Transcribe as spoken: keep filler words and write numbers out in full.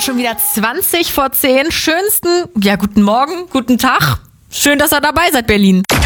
schon wieder zwanzig vor zehn. Schönsten, ja, guten Morgen, guten Tag. Schön, dass ihr dabei seid, Berlin.